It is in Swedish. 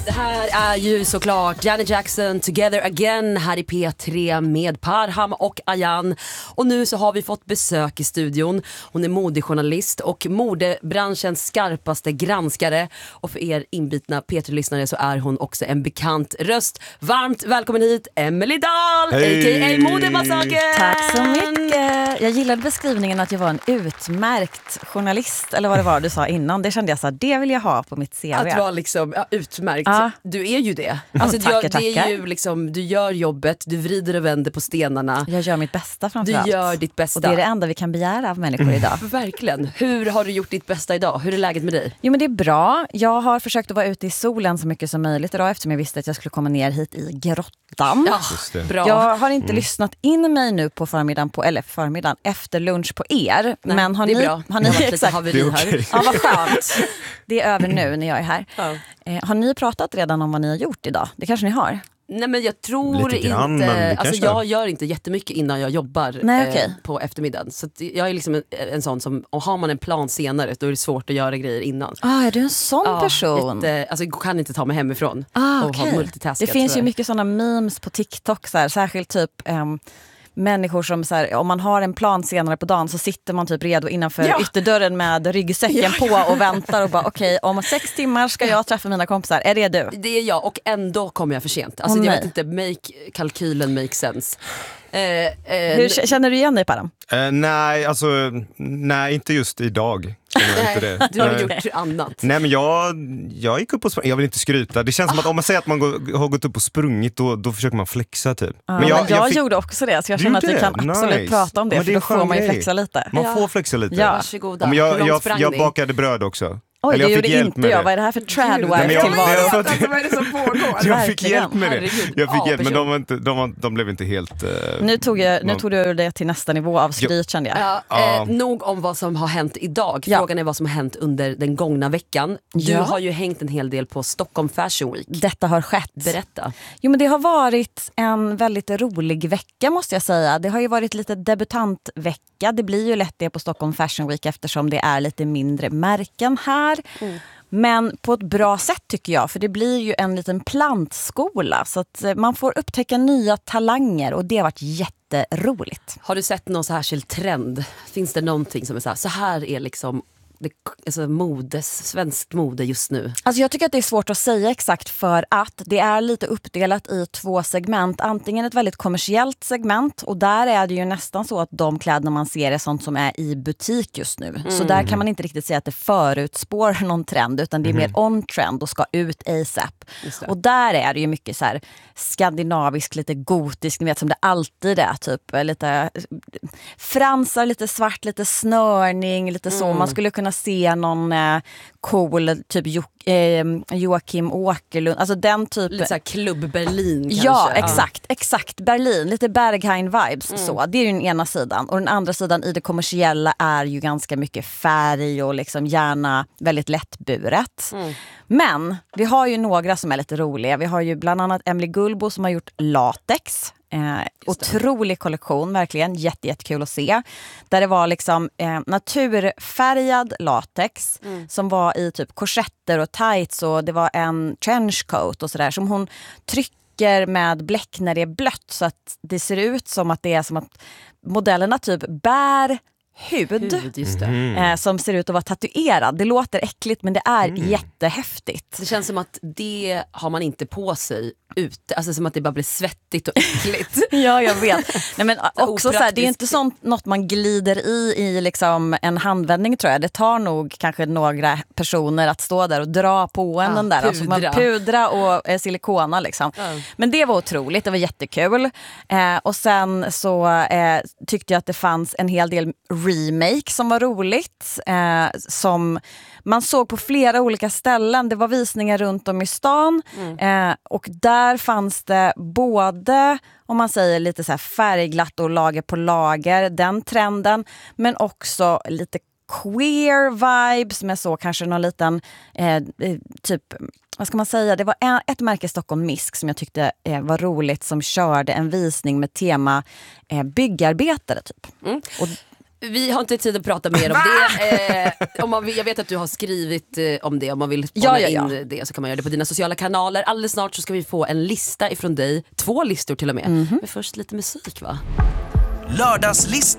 Det här är ju såklart Janet Jackson Together Again här i P3 med Parham och Ayan. Och nu så har vi fått besök i studion. Hon är modejournalist och modebranschens skarpaste granskare. Och för er inbitna P3-lyssnare så är hon också en bekant röst. Varmt välkommen hit, Emelie Dahl, a.k.a. Modemassakern. Tack så mycket. Jag gillade beskrivningen att jag var en utmärkt journalist, eller vad det var du sa innan. Det kände jag så här, det vill jag ha på mitt CV. Att vara liksom, utmärkt. Du är ju det. Alltså, tackar. Det är ju liksom, du gör jobbet, du vrider och vänder på stenarna. Jag gör mitt bästa framförallt. Du gör ditt bästa. Och det är det enda vi kan begära av människor idag. Verkligen. Hur har du gjort ditt bästa idag? Hur är läget med dig? Jo, men det är bra. Jag har försökt att vara ute i solen så mycket som möjligt idag eftersom jag visste att jag skulle komma ner hit i grottan. Ja, bra. Jag har inte lyssnat in mig nu på förmiddagen efter lunch på er. Nej, men har det är ni, bra. har ni exakt, har vi det här. Ja, vad skönt. Det är över nu när jag är här. Ja. Har ni pratat redan om vad ni har gjort idag? Det kanske ni har. Nej, men jag tror lite grann, inte, men alltså jag gör inte jättemycket innan jag jobbar. Nej, okej. På eftermiddagen. Så att jag är liksom en sån som, och har man en plan senare då är det svårt att göra grejer innan. Är du en sån person? Alltså jag kan inte ta mig hemifrån och okej. ha multitaskat. Det finns ju mycket sådana memes på TikTok, så här, särskilt typ människor som så här, om man har en plan senare på dagen så sitter man typ redo innanför ytterdörren med ryggsäcken på och väntar och bara okej, om 6 timmar ska jag träffa mina kompisar. Är det du? Det är jag, och ändå kommer jag för sent. Alltså jag vet inte, kalkylen make sense. Hur känner du igen dig, Param? Nej, inte just idag. Inte det. Du har gjort annat. Nej, men jag gick upp och sprang. Jag vill inte skryta. Det känns som att om man säger att man har gått upp och sprungit då försöker man flexa typ. Men jag gjorde också det, så jag känner att vi kan absolut prata om det, för då får man ju flexa lite. Man får flexa lite. Ja. Varsågoda. Men jag bakade bröd också. Oj, det gjorde inte jag. Vad är det här för tradwife-tillvaro? Vad är det som pågår? Jag fick hjälp med det. Herregud. Jag fick hjälp, men de blev inte helt... Nu tog du det till nästa nivå av skryt, kände jag. Nog om vad som har hänt idag. Frågan är vad som har hänt under den gångna veckan. Du har ju hängt en hel del på Stockholm Fashion Week. Detta har skett. Berätta. Jo, men det har varit en väldigt rolig vecka, måste jag säga. Det har ju varit lite debutantvecka. Det blir ju lätt det på Stockholm Fashion Week eftersom det är lite mindre märken här. Men på ett bra sätt tycker jag, för det blir ju en liten plantskola så att man får upptäcka nya talanger, och det har varit jätteroligt. Har du sett någon särskild trend? Finns det någonting som är så här är liksom svensk mode just nu? Alltså jag tycker att det är svårt att säga exakt, för att det är lite uppdelat i 2 segment. Antingen ett väldigt kommersiellt segment, och där är det ju nästan så att de kläderna man ser är sånt som är i butik just nu. Så där kan man inte riktigt säga att det förutspår någon trend, utan det är mer on-trend och ska ut ASAP. Och där är det ju mycket så här skandinavisk, lite gotisk, ni vet som det alltid är, typ lite fransar, lite svart, lite snörning, lite så. Man skulle kunna se någon cool typ Joakim Åkerlund, alltså den typ, lite så här Club Berlin kanske. Ja, exakt Berlin, lite Berghain-vibes så. Det är ju den ena sidan, och den andra sidan i det kommersiella är ju ganska mycket färg och liksom gärna väldigt lättburet. Men vi har ju några som är lite roliga. Vi har ju bland annat Emily Gullbo som har gjort latex. Otrolig kollektion, verkligen jättekul att se. Där det var liksom naturfärgad latex som var i typ korsetter och tights, och det var en trenchcoat och sådär som hon trycker med bläck när det är blött, så att det ser ut som att det är som att modellerna typ bär hud just det. Som ser ut att vara tatuerad. Det låter äckligt, men det är jättehäftigt. Det känns som att det har man inte på sig ute. Alltså som att det bara blir svettigt och äckligt. Ja, jag vet. Nej, men också så här, det är inte sånt något man glider i liksom en handvändning, tror jag. Det tar nog kanske några personer att stå där och dra på den där. Alltså man pudra och silikona liksom. Men det var otroligt, det var jättekul. Och sen så tyckte jag att det fanns en hel del remake som var roligt. Som man såg på flera olika ställen. Det var visningar runt om i stan. Och där fanns det både, om man säger lite så här färgglatt och lager på lager, den trenden, men också lite queer vibes med så kanske någon liten typ, vad ska man säga, det var ett märke, Stockholm Misk, som jag tyckte var roligt, som körde en visning med tema byggarbetare typ. Och Vi har inte tid att prata mer om det. Om man vill, jag vet att du har skrivit om det. Om man vill in det så kan man göra det på dina sociala kanaler. Alldeles snart så ska vi få en lista ifrån dig. 2 listor till och med. Men först lite musik, va? Lördagslista.